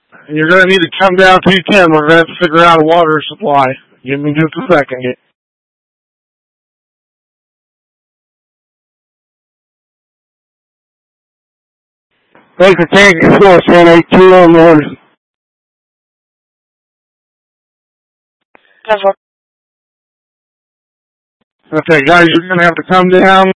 You're going to need to come down 210. We're going to have to figure out a water supply. Give me just a second. Thanks for taking source 182 on morning. Okay, guys, you're going to have to come down